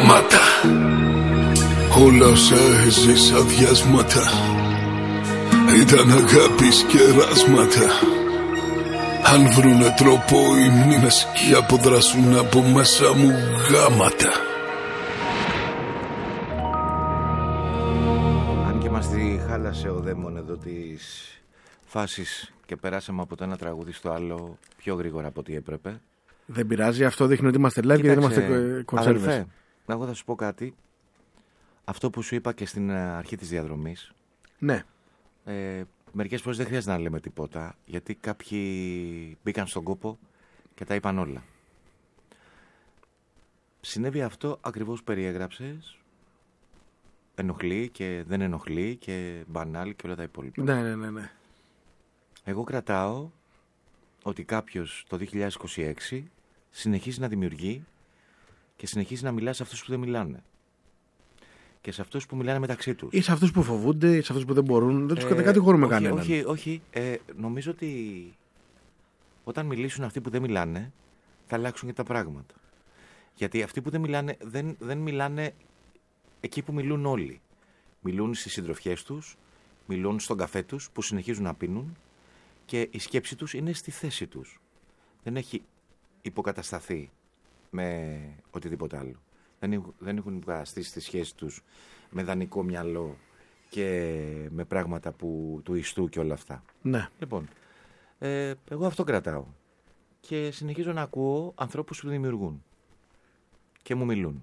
γάματα. Όλα όσα έζησα διάσματα ήταν αγάπης και ράσματα. Αν βρουνε τρόπο οι μνήμες και αποδράσουν από μέσα μου γάματα. Αν και μας τη χάλασε ο δαίμον εδώ της φάσης και περάσαμε από το ένα τραγούδι στο άλλο πιο γρήγορα από ό,τι έπρεπε. Δεν πειράζει, αυτό δείχνει ότι είμαστε live και δεν είμαστε κονσέρβες. Αδελφέ, εγώ θα σου πω κάτι. Αυτό που σου είπα και στην αρχή της διαδρομής. Ναι. Μερικές φορές δεν χρειάζεται να λέμε τίποτα, γιατί κάποιοι μπήκαν στον κόπο και τα είπαν όλα. Συνέβη αυτό ακριβώς που περιέγραψες. Ενοχλεί και δεν ενοχλεί και μπανάλ και όλα τα υπόλοιπα. Ναι. Εγώ κρατάω ότι κάποιος το 2026 συνεχίζει να δημιουργεί και συνεχίζει να μιλά σε αυτούς που δεν μιλάνε. Και σε αυτούς που μιλάνε μεταξύ τους. Ή σε αυτούς που φοβούνται, ή σε αυτούς που δεν μπορούν. Δεν τους κατηγορούμε κανέναν. Όχι. Νομίζω ότι όταν μιλήσουν αυτοί που δεν μιλάνε, θα αλλάξουν και τα πράγματα. Γιατί αυτοί που δεν μιλάνε, δεν μιλάνε εκεί που μιλούν όλοι. Μιλούν στις συντροφιές τους, μιλούν στον καφέ τους που συνεχίζουν να πίνουν και η σκέψη τους είναι στη θέση τους. Δεν έχει υποκατασταθεί με οτιδήποτε άλλο. Δεν έχουν υποκαταστήσει τη σχέση τους με δανεικό μυαλό και με πράγματα του ιστού και όλα αυτά. Ναι. Λοιπόν, εγώ αυτό κρατάω. Και συνεχίζω να ακούω ανθρώπους που δημιουργούν και μου μιλούν.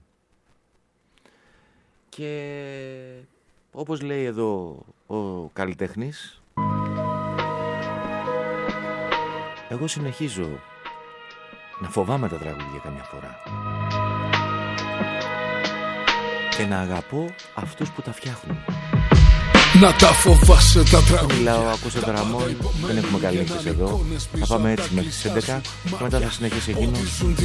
Και όπως λέει εδώ ο καλλιτέχνης, εγώ συνεχίζω να φοβάμαι τα τραγούδια καμιά φορά και να αγαπώ αυτούς που τα φτιάχνουν. Να τα φοβάσαι τα τραγούδια. Μιλάω, ακούσε το Ραμόν, δεν έχουμε καλή νύχτες εδώ. Θα πάμε έτσι μέχρι τις 11 και μετά θα συνεχίσει εκείνος.